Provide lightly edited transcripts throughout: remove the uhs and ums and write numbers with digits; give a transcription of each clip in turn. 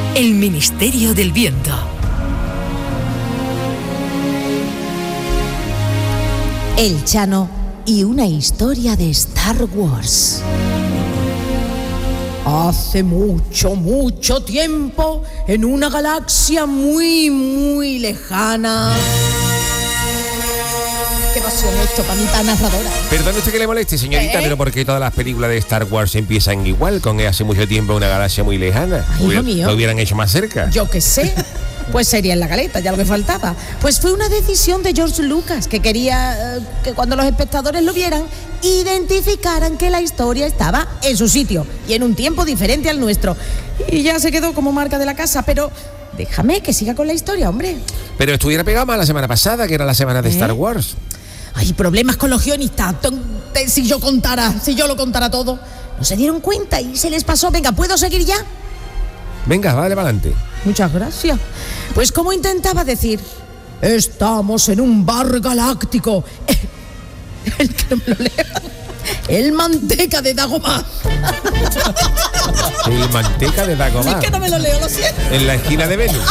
El Ministerio del Viento. El Chano y una historia de Star Wars. Hace mucho, mucho tiempo, en una galaxia muy, muy lejana. Qué pasión esto para mí, tan narradora. Perdón usted que le moleste, señorita, pero ¿por qué todas las películas de Star Wars empiezan igual, con hace mucho tiempo una galaxia muy lejana? Ay, hijo mío. ¿Lo hubieran hecho más cerca? Yo qué sé. Pues sería en la galeta, ya lo que faltaba. Pues fue una decisión de George Lucas, que quería que cuando los espectadores lo vieran, identificaran que la historia estaba en su sitio y en un tiempo diferente al nuestro. Y ya se quedó como marca de la casa, pero déjame que siga con la historia, hombre. Pero estuviera pegado más la semana pasada, que era la semana de Star Wars. Hay problemas con los guionistas. Si yo lo contara todo. No se dieron cuenta y se les pasó. Venga, ¿puedo seguir ya? Venga, dale para adelante. Muchas gracias. Pues como intentaba decir, estamos en un bar galáctico. El que no me lo lea. El Manteca de Dagobah. El Manteca de Dagobah. Es que no me lo leo, lo siento. En la esquina de Venus.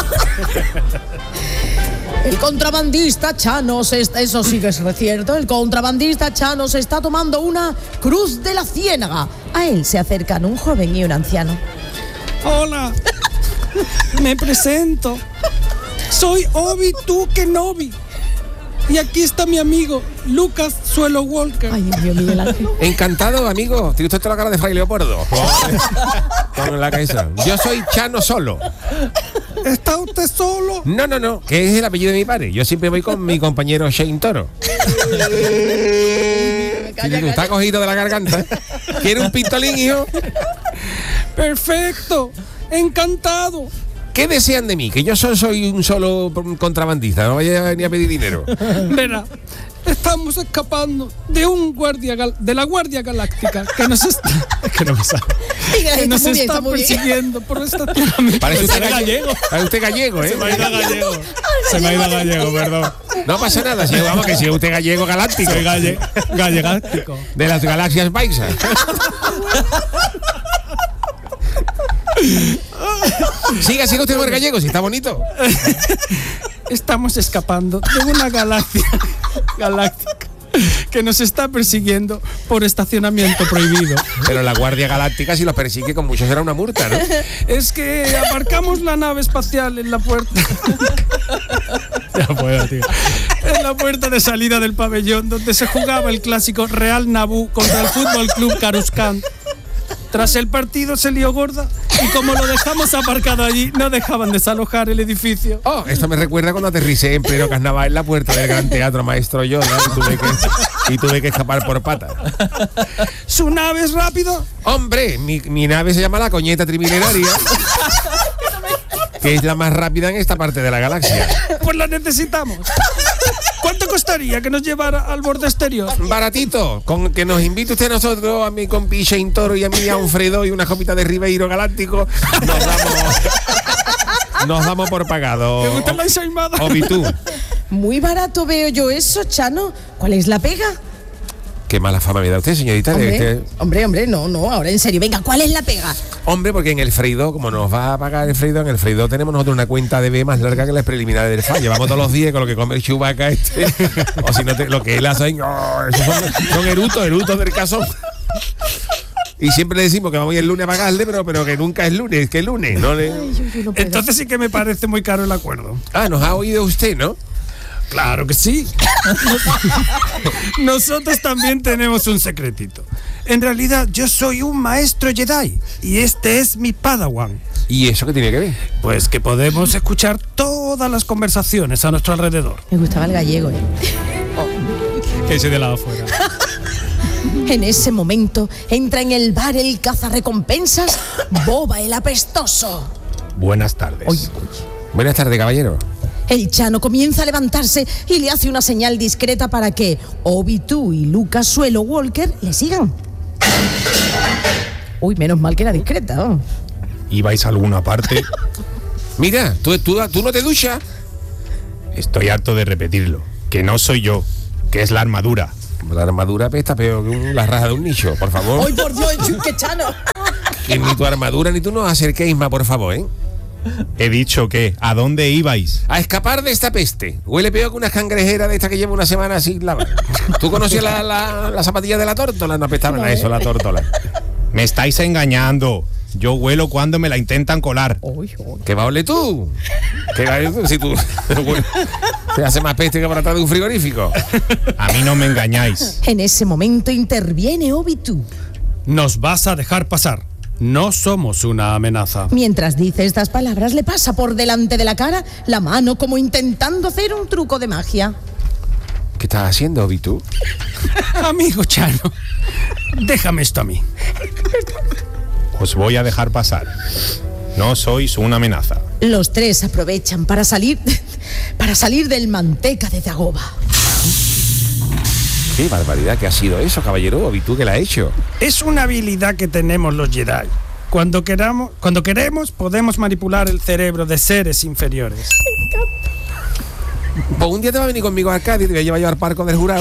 El contrabandista Chano eso sí que es cierto. El contrabandista Chano se está tomando una cruz de la ciénaga. A él se acercan un joven y un anciano. Hola, me presento. Soy Obi-Wan Kenobi. Y aquí está mi amigo, Lucas Suelo Walker. Ay, Dios mío, Miguel Ángel. Encantado, amigo. Tiene usted toda la cara de Fray Leopoldo. Con la cabeza. Yo soy Chano Solo. ¿Está usted solo? No, que es el apellido de mi padre. Yo siempre voy con mi compañero Shane Toro. Está cogido de la garganta. ¿Quiere un pistolín, hijo? Perfecto, encantado. ¿Qué desean de mí? Que yo soy un solo contrabandista, no vaya ni a pedir dinero. Verá, estamos escapando de de la Guardia Galáctica que nos está persiguiendo por esta tierra. Parece usted gallego. Parece usted gallego, ¿eh? Se me ha ido gallego, perdón. No pasa nada, si vamos que si es usted gallego galáctico. Soy gallegáctico. De las galaxias paisas. Siga usted con el gallego, si está bonito. Estamos escapando de una galaxia galáctica que nos está persiguiendo por estacionamiento prohibido. Pero la Guardia Galáctica, si los persigue con mucho, será una multa, ¿no? Es que aparcamos la nave espacial en la puerta. Ya puedo, tío. En la puerta de salida del pabellón donde se jugaba el clásico Real Nabú contra el Fútbol Club Caruscán. Tras el partido se lió gorda y como lo dejamos aparcado allí, no dejaban desalojar el edificio. Oh, esto me recuerda cuando aterricé en pleno carnaval en la puerta del Gran Teatro Maestro Yoda y tuve que escapar por patas. ¿Su nave es rápido? Hombre, mi nave se llama la Coñeta Trimilenaria, que es la más rápida en esta parte de la galaxia. Pues la necesitamos. ¿Cuánto costaría que nos llevara al borde exterior? Baratito, con que nos invite usted a nosotros, a mi compi Shane Toro y a mí a un Fredo y una copita de Ribeiro Galáctico, nos damos por pagado. ¿Te gusta la ensaimada? Obi-tú. Muy barato veo yo eso, Chano. ¿Cuál es la pega? Qué mala fama me da usted, señorita. Hombre, no, ahora en serio. Venga, ¿cuál es la pega? Hombre, porque en el Fredo, como nos va a pagar el Fredo, en el Fredo tenemos nosotros una cuenta de B más larga que las preliminares del FA. Llevamos todos los días con lo que come el Chewbacca o si no, lo que él hace, esos son erutos del caso. Y siempre le decimos que vamos a ir el lunes a pagarle, pero que nunca es lunes, que es lunes. ¿No? Entonces sí que me parece muy caro el acuerdo. Ah, nos ha oído usted, ¿no? Claro que sí. Nosotros también tenemos un secretito. En realidad yo soy un maestro Jedi y este es mi Padawan. ¿Y eso qué tiene que ver? Pues que podemos escuchar todas las conversaciones a nuestro alrededor. Me gustaba el gallego, Que ese de lado afuera. En ese momento entra en el bar el cazarrecompensas Boba el apestoso. Buenas tardes. Buenas tardes, caballero. El Chano comienza a levantarse y le hace una señal discreta para que Obi-Wan y Lucas Suelo Walker le sigan. Uy, menos mal que era discreta. Oh. ¿Ibais a alguna parte? Mira, ¿tú no te duchas? Estoy harto de repetirlo. Que no soy yo, que es la armadura. La armadura pesta peor que la raja de un nicho, por favor. ¡Ay, por Dios, qué Chano! Que ni tu armadura ni tú nos acerquéis más, por favor, ¿eh? He dicho que, ¿a dónde ibais? A escapar de esta peste. Huele peor que una cangrejera de esta que lleva una semana sin lavar. ¿Tú conocías la zapatilla de la tórtola? No apestaban a eso, la tórtola. Me estáis engañando. Yo huelo cuando me la intentan colar. ¿Qué va a oler tú? ¿Qué va a oler tú? Si tú te hace más peste que para atrás de un frigorífico. A mí no me engañáis. En ese momento interviene Obitú. Nos vas a dejar pasar. No somos una amenaza. Mientras dice estas palabras, le pasa por delante de la cara la mano como intentando hacer un truco de magia. ¿Qué estás haciendo, Obitú? Amigo Chano, déjame esto a mí. Os voy a dejar pasar. No sois una amenaza. Los tres aprovechan para salir del manteca de Dagoba. Qué barbaridad, ¿qué ha sido eso, caballero? Obitú, ¿qué la ha hecho? Es una habilidad que tenemos los Jedi. Cuando queremos, podemos manipular el cerebro de seres inferiores. Pues un día te va a venir conmigo a Cádiz y te voy a llevar yo al parco del jurado.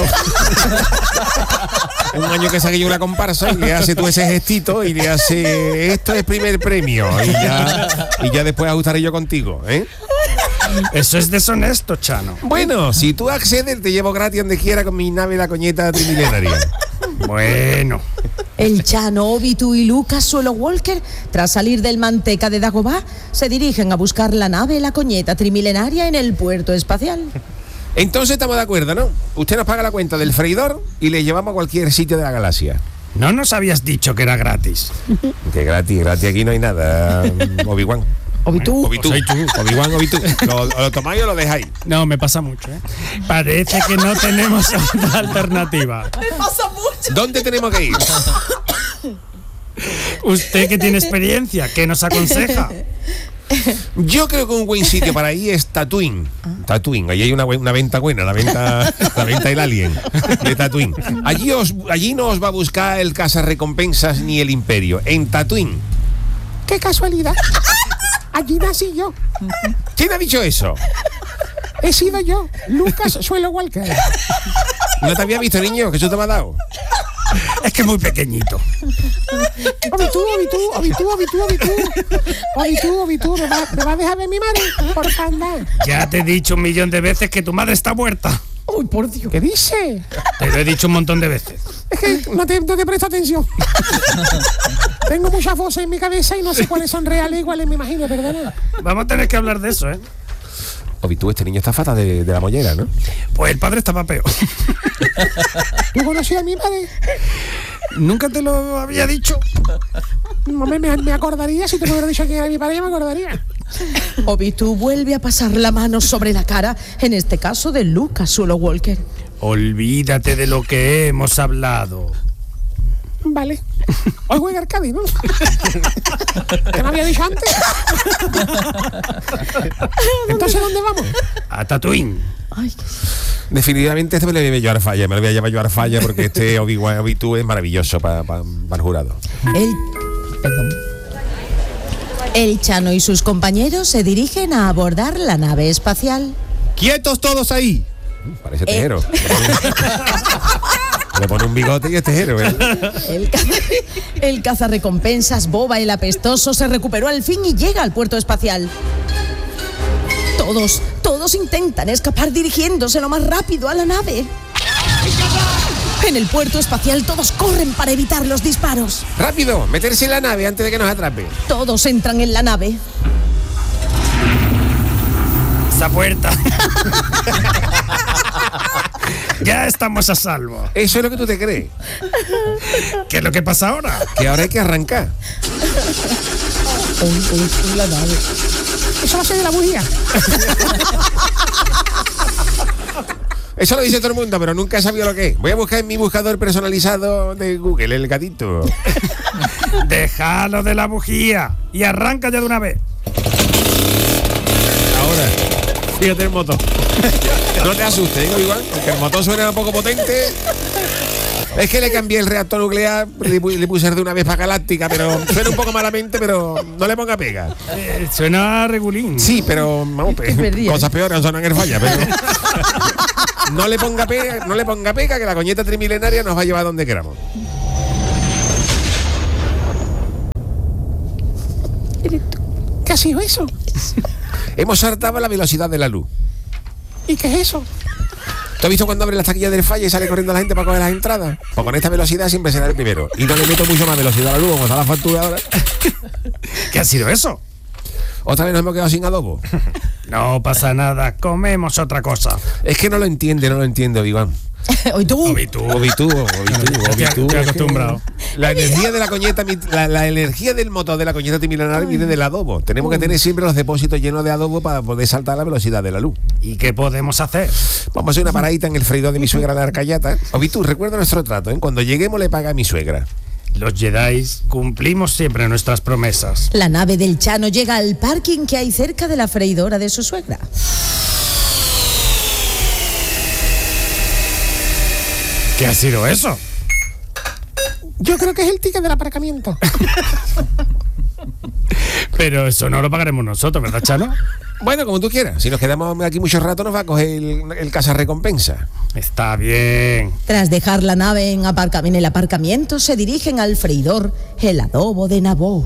Un año que saque yo una comparsa y le hace tú ese gestito y le hace esto es primer premio y ya después ajustaré yo contigo, ¿eh? Eso es deshonesto, Chano. Bueno, si tú accedes te llevo gratis donde quiera con mi nave la coñeta trimilenaria. Bueno. El Chano, Obitú y Lucas Suelo Walker, tras salir del manteca de Dagobah, se dirigen a buscar la nave La Coñeta Trimilenaria en el puerto espacial. Entonces estamos de acuerdo, ¿no? Usted nos paga la cuenta del freidor y le llevamos a cualquier sitio de la galaxia. No nos habías dicho que era gratis. Que gratis aquí no hay nada, Obi-Wan. Obitú. Obi-Wan, Obitú. ¿Lo tomáis o lo dejáis? No, me pasa mucho, ¿eh? Parece que no tenemos otra alternativa. Me pasa mucho. ¿Dónde tenemos que ir? Usted que tiene experiencia, ¿qué nos aconseja? Yo creo que un buen sitio para ir es Tatooine. Tatooine, ahí hay una venta buena, la venta del Alien de Tatooine. Allí no os va a buscar el cazarrecompensas ni el Imperio. En Tatooine. ¡Qué casualidad! Allí nací yo. ¿Quién ha dicho eso? He sido yo, Lucas Suelo Walker. ¿No te había visto, niño? ¿Que eso te me ha dado? Es que es muy pequeñito. Obitú, ¿me va a dejar ver mi madre? Por favor. Ya te he dicho 1.000.000 de veces que tu madre está muerta. Uy, por Dios. ¿Qué dice? Te lo he dicho un montón de veces. Es que no te presto atención. Tengo muchas voces en mi cabeza y no sé cuáles son reales, iguales me imagino, perdona. Vamos a tener que hablar de eso, ¿eh? Obitú, este niño está fatal de la mollera, ¿no? Pues el padre estaba peor. ¿Tú conocías a mi padre? ¿Nunca te lo había dicho? Me acordaría, si te me hubiera dicho que era mi padre, ya me acordaría. Obitú vuelve a pasar la mano sobre la cara, en este caso de Lucas Suelo Walker. Olvídate de lo que hemos hablado. Vale. Hoy juega Arcadi, ¿no? ¿Qué me había dicho antes? Entonces, ¿dónde vamos? A Tatooine. Ay, Definitivamente este me lo voy a llevar falla. Me lo voy a llevar yo a falla porque este Obitú es maravilloso para el jurado. El Chano y sus compañeros se dirigen a abordar la nave espacial. ¡Quietos todos ahí! Parece tejero. Le pone un bigote y es tejero, ¿eh? El cazarrecompensas Boba el apestoso se recuperó al fin y llega al puerto espacial. Todos intentan escapar dirigiéndose lo más rápido a la nave. En el puerto espacial todos corren para evitar los disparos. ¡Rápido! Meterse en la nave antes de que nos atrape. Todos entran en la nave. Esa puerta. Ya estamos a salvo. Eso es lo que tú te crees. ¿Qué es lo que pasa ahora? Que ahora hay que arrancar. La nave. Eso va a ser de la bujía. Eso lo dice todo el mundo, pero nunca he sabido lo que es. Voy a buscar en mi buscador personalizado de Google, el gatito. Déjalo de la bujía y arranca ya de una vez. Ahora, fíjate el motor. No te asustes, ¿no? Igual, aunque el motor suena un poco potente. Es que le cambié el reactor nuclear, le puse de una vez para galáctica, pero suena un poco malamente, pero no le ponga pega. Suena a regulín. Sí, pero vamos, cosas peores son en el falla, pero no le ponga pega, que la coñeta trimilenaria nos va a llevar donde queramos. ¿Qué ha sido eso? Hemos saltado la velocidad de la luz. ¿Y qué es eso? ¿Tú has visto cuando abre las taquillas del Falla y sale corriendo la gente para coger las entradas? Pues con esta velocidad siempre será el primero. Y no le meto mucho más velocidad a la luz, como está la factura ahora. ¿Qué ha sido eso? Otra vez nos hemos quedado sin adobo. No pasa nada, comemos otra cosa. Es que no lo entiendo, Iván. Hoy tú. Estoy acostumbrado. La energía de la coñeta, la energía del motor de la coñeta timilenaria viene del adobo. Tenemos que tener siempre los depósitos llenos de adobo para poder saltar la velocidad de la luz. ¿Y qué podemos hacer? Vamos a hacer una paradita en el freidor de mi suegra, la Arcayata. Obi, recuerda nuestro trato, ¿eh? Cuando lleguemos le paga a mi suegra. Los Jedi cumplimos siempre nuestras promesas. La nave del Chano llega al parking que hay cerca de la freidora de su suegra. ¿Qué ha sido eso? Yo creo que es el ticket del aparcamiento. Pero eso no lo pagaremos nosotros, ¿verdad, Chano? Bueno, como tú quieras. Si nos quedamos aquí mucho rato nos va a coger el casa recompensa. Está bien. Tras dejar la nave en el aparcamiento, se dirigen al freidor, el adobo de Naboo.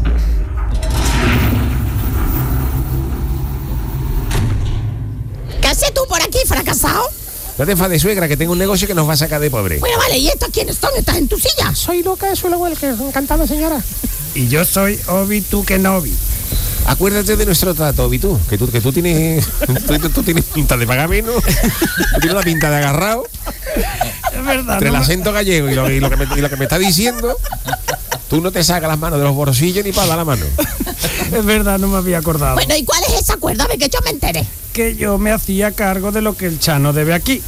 ¿Qué haces tú por aquí, fracasado? No te enfades, suegra, que tengo un negocio que nos va a sacar de pobre. Bueno, vale, ¿y estos quiénes son? ¿Estás en tu silla? Soy Luca de Suelo Welker. Encantado, señora. Y yo soy Obi-Tu Kenobi. Acuérdate de nuestro trato, Obi, que tú tienes tú tienes pinta de pagar menos. Tú tienes una pinta de agarrado. Es verdad. Entre el acento gallego y lo que me está diciendo, tú no te sacas las manos de los bolsillos ni para dar la mano. Es verdad, no me había acordado. Bueno, ¿y cuál es ese acuerdo? A ver, que yo me entere. Que yo me hacía cargo de lo que el Chano debe aquí.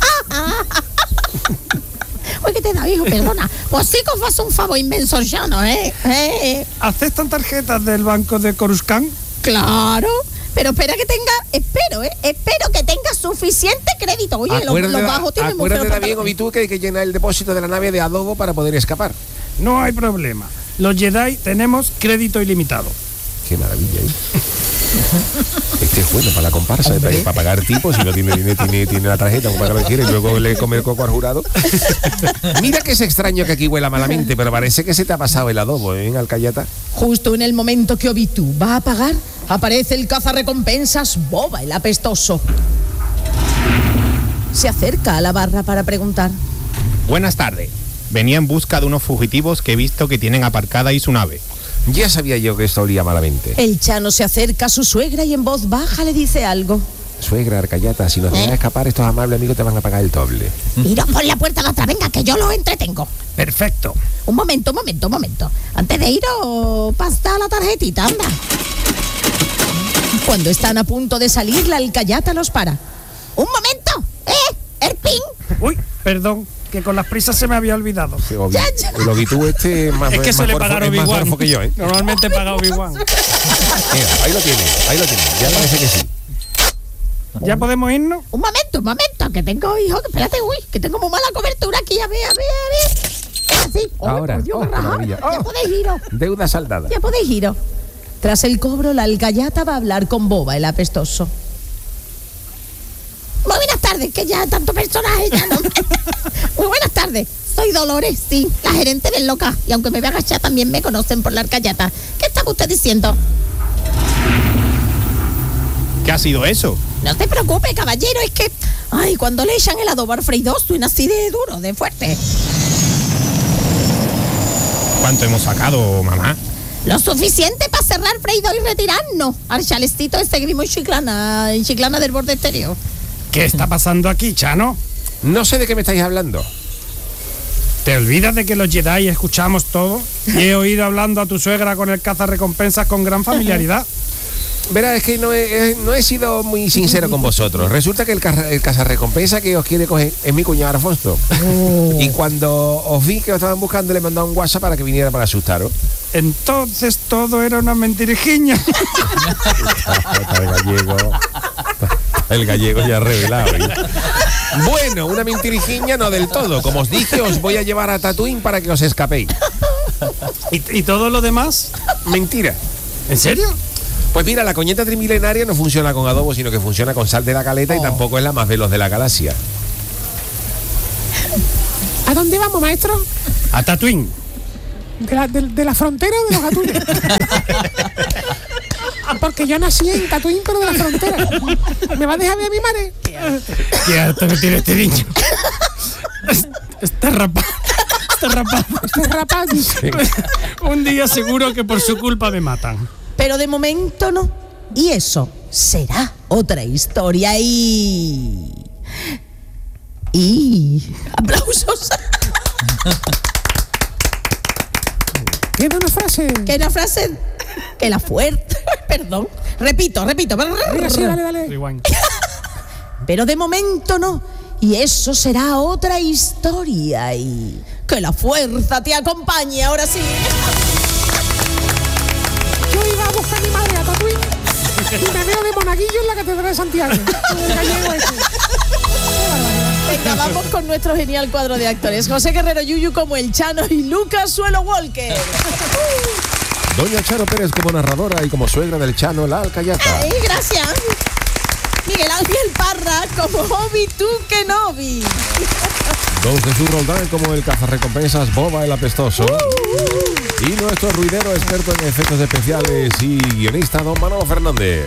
Oye, ¿qué te da, hijo? Perdona. Pues sí que os hace un favor inmenso, Chano, ¿eh? ¿Aceptan tarjetas del banco de Coruscant? Claro. Pero espero que tenga suficiente crédito. Oye, los bajos tienen muy feo. Acuérdate también, Obi, que hay que llenar el depósito de la nave de adobo para poder escapar. No hay problema. Los Jedi tenemos crédito ilimitado. Qué maravilla, ¿eh? Este es bueno para la comparsa, para pagar tipos. Si no tiene la tarjeta, como para lo que quiere, y luego le come el coco al jurado. Mira que es extraño que aquí huela malamente, pero parece que se te ha pasado el adobo, ¿eh, Alcayata? Justo en el momento que Obi-Tu va a pagar, aparece el cazarrecompensas Boba, el apestoso. Se acerca a la barra para preguntar. Buenas tardes. Venía en busca de unos fugitivos que he visto que tienen aparcada ahí su nave. Ya sabía yo que esto olía malamente. El Chano se acerca a su suegra y en voz baja le dice algo. Suegra, Arcayata, si nos dejan escapar, estos amables amigos te van a pagar el doble. Iros por la puerta de atrás, venga, que yo los entretengo. Perfecto. Un momento. Antes de iros, pasa la tarjetita, anda. Cuando están a punto de salir, la Alcayata los para. Un momento, el pin. Uy, perdón, que con las prisas se me había olvidado. Ya. El Obi-Tu este es más Es que se le pagaron más Obi-Wan. orfo que yo, ¿eh? Normalmente paga Obi-Wan. Mira, ahí lo tiene. Ya parece que sí. ¿Ya podemos irnos? Un momento, que tengo, hijo, espérate, que tengo muy mala cobertura aquí, a ver. Es así. Ahora, Por Dios, qué rajado. maravilla. Ya podéis iros. Deuda saldada. Ya podéis iros. Tras el cobro, la Alcayata va a hablar con Boba, el apestoso. Muy buenas tardes, que ya tanto personaje ya no. Muy buenas tardes. Soy Dolores, sí, la gerente del local. Y aunque me vea agachar, también me conocen por la Arcayata. ¿Qué estaba usted diciendo? ¿Qué ha sido eso? No se preocupe, caballero, es que... Ay, cuando le echan el adobo al freidor suena así de duro, de fuerte. ¿Cuánto hemos sacado, mamá? Lo suficiente para cerrar el freidor y retirarnos. Al chalecito ese grimo en Chiclana del borde exterior. ¿Qué está pasando aquí, Chano? No sé de qué me estáis hablando. ¿Te olvidas de que los Jedi escuchamos todo? Y he oído hablando a tu suegra con el cazarrecompensas con gran familiaridad. Verá, es que no he sido muy sincero con vosotros. Resulta que el cazarrecompensa que os quiere coger es mi cuñado Alfonso. Y cuando os vi que os estaban buscando, le he mandado un WhatsApp para que viniera para asustaros. Entonces todo era una mentirijiña. El gallego ya revelado. ¿Eh? Bueno, una mentirijiña no del todo. Como os dije, os voy a llevar a Tatooine para que os escapéis. ¿Y todo lo demás? Mentira. ¿En serio? Pues mira, la coñeta trimilenaria no funciona con adobo, sino que funciona con sal de la caleta y tampoco es la más veloz de la galaxia. ¿A dónde vamos, maestro? A Tatooine. De la frontera de los atunes. Porque yo nací en Tatuín, pero de la frontera. ¿Me va a dejar ver a mi madre? Qué harto que tiene este niño. Está rapado. Estoy rapado. Un día seguro que por su culpa me matan. Pero de momento no. Y eso será otra historia y aplausos. Tiene una frase. Que la fuerte. Perdón. Repito. Mira, sí, dale. Rewind. Pero de momento no. Y eso será otra historia y que la fuerza te acompañe. Ahora sí. Yo iba a buscar a mi madre a Tatuín y me veo de monaguillo en la Catedral de Santiago. El gallego ese. Venga, vamos con nuestro genial cuadro de actores. José Guerrero Yuyu como el Chano y Lucas Suelo Walker. Doña Charo Pérez como narradora y como suegra del Chano la Alcayata. ¡Ay, gracias! Miguel Ángel Parra como Obi Tú Kenobi. Don Jesús Roldán como el cazarrecompensas Boba el Apestoso. Y nuestro ruidero experto en efectos especiales y guionista don Manolo Fernández.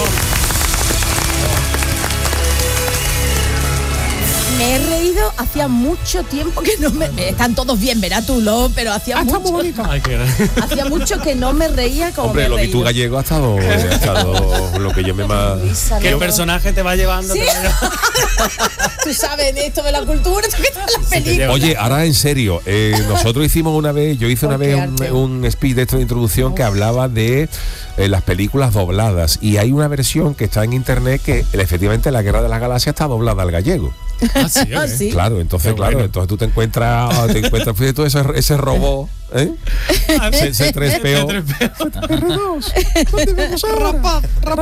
Me he reído, hacía mucho tiempo que no me... Están todos bien, verás tú, Lo, pero hacía Está mucho... muy bonito. Hacía mucho que no me reía como Hombre, me he lo reído. Vitú Gallego ha estado lo que yo me más... ¿Qué personaje te va llevando? Sí. Tú sabes, en esto de la cultura, tú que estás en las películas. Oye, ahora en serio, nosotros hicimos una vez, yo hice una Qué vez arte. un speech de esto de introducción que hablaba de las películas dobladas y hay una versión que está en internet que efectivamente La Guerra de las Galaxias está doblada al gallego. Ah, sí. Claro, entonces entonces tú te encuentras fíjate tú ese robot, ¿eh? C3PO. R2. ¿Dónde vamos ahora?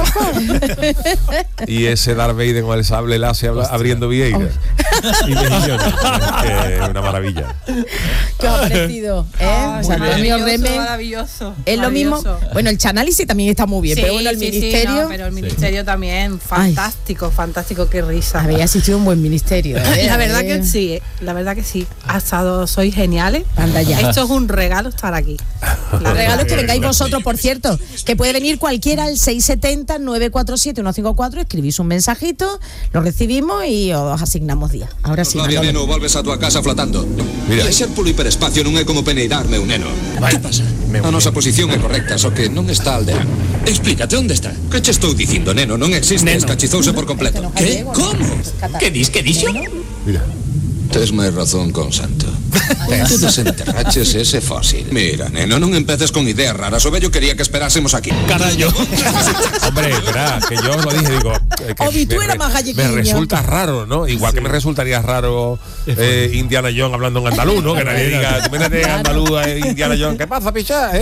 Y ese Darth Vader con el sable láser abriendo Vieira. Y mejillones. Que una maravilla. ¿Qué os ha parecido? Ay, San Antonio Reme. Maravilloso. Es lo mismo. Bueno, el Chanálisis también está muy bien, Sí, pero bueno, el sí, ministerio. sí, no, pero el ministerio también, fantástico, qué risa. Habéis asistido a un buen ministerio. La verdad que sí, sois geniales. Anda ya. Esto es un regalo estar aquí. El regalo es que vengáis vosotros, por cierto, que puede venir cualquiera al 670-947-154, escribís un mensajito, lo recibimos y os asignamos día. Ahora sí. Todavía, Manolo. neno, volves a tua casa flotando. Mira. E ser polo hiperespacio non é como peneidarme un neno. Que pasa? A nosa posición é correcta, só que non está aldeán. Explícate, onde está? Que che estou dicindo, neno? Non existe, escachizouse por completo. Que? Como? Que dixo? Mira. Tes máis razón con Santo. Tú desenterraches ese fósil. Mira, neno, non empeces con ideas raras. O vello quería que esperásemos aquí. Carayo. Hombre, verá, que yo lo dije, digo. Obi, tú eras más galleguiño. Me resulta raro, ¿no? Igual que me resultaría raro Indiana Jones hablando en andaluz, ¿no? Que nadie diga, tú mírate andaluz a Indiana Jones, ¿qué pasa, pichá?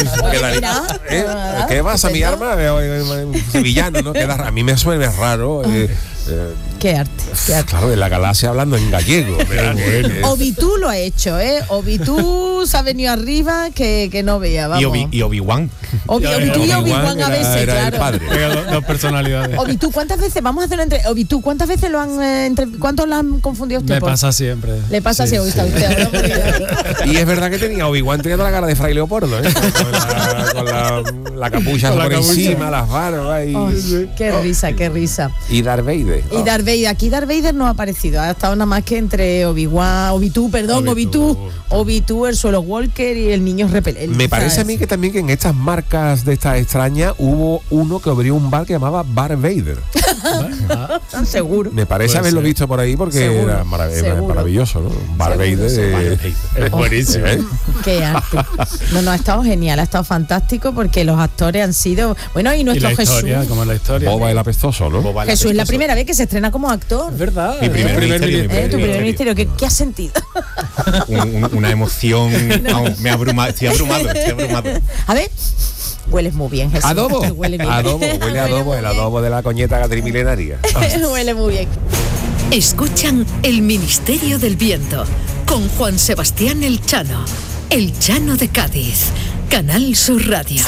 ¿Qué pasa, mi arma? Sevillano, ¿no? A mí me suena raro. Qué arte. Claro, en la galaxia hablando en gallego. Obitú lo ha hecho, ¿eh? Obitú se ha venido arriba que no vea, vamos. Y Obi-Wan. Obitú y Obi-Wan a veces, era el claro. padre. Dos personalidades. Obitú, ¿cuántas veces? Vamos a hacer entre Obitú, ¿cuántas veces lo han cuántos lo han confundido usted? Me pasa siempre. Le pasa así, está usted. Y es verdad que tenía Obi-Wan tenía toda la cara de Fray Leopoldo, ¿eh? Con la capucha Con la por capucha. encima, las barbas y... Qué risa, qué risa. Y Darth Vader. Y Darth Vader, aquí Darth Vader no ha aparecido, ha estado nada más que entre Obitú, el Suelo Walker y el niño repelente. Me parece a mí que también que en estas marcas de estas extrañas hubo uno que abrió un bar que llamaba Bar Vader. Seguro. Me parece Puede haberlo ser. visto por ahí porque Seguro, era seguro. maravilloso, ¿no? Bar Seguro, Vader. Es buenísimo. Qué arte. No, ha estado genial, ha estado fantástico porque los actores han sido. Bueno, y Y nuestro la Jesús. historia, como es la historia. Boba el apestoso, ¿no? Jesús es la primera vez que se estrena como actor. Es verdad. Mi primer ministerio. Tu primer ministerio, ¿qué has sentido? Una emoción. Vamos, estoy abrumado. A ver, hueles muy bien, Jesús. Adobo. Huele bien. Huele a adobo, el adobo de la coñeta gatrimilenaria. Huele muy bien. Escuchan El Ministerio del Viento con Juan Sebastián El Chano de Cádiz, Canal Sur Radio.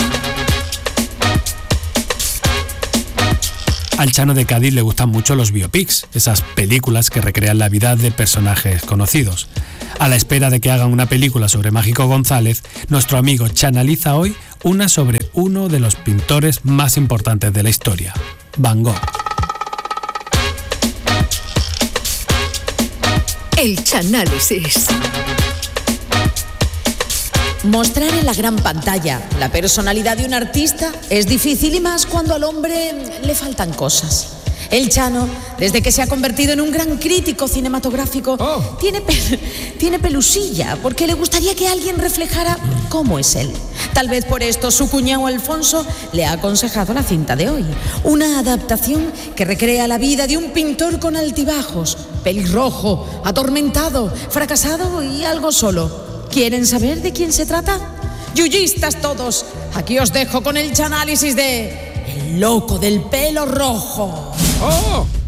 Al Chano de Cádiz le gustan mucho los biopics, esas películas que recrean la vida de personajes conocidos. A la espera de que hagan una película sobre Mágico González, nuestro amigo chanaliza hoy Una sobre uno de los pintores más importantes de la historia, Van Gogh. El Chanálisis. Mostrar en la gran pantalla la personalidad de un artista es difícil y más cuando al hombre le faltan cosas. El Chano, desde que se ha convertido en un gran crítico cinematográfico, tiene pelusilla, porque le gustaría que alguien reflejara cómo es él. Tal vez por esto su cuñado Alfonso le ha aconsejado la cinta de hoy. Una adaptación que recrea la vida de un pintor con altibajos, pelirrojo, atormentado, fracasado y algo solo. ¿Quieren saber de quién se trata? Yuyistas todos, aquí os dejo con el Chanálisis de El loco del pelo rojo. ¡Oh!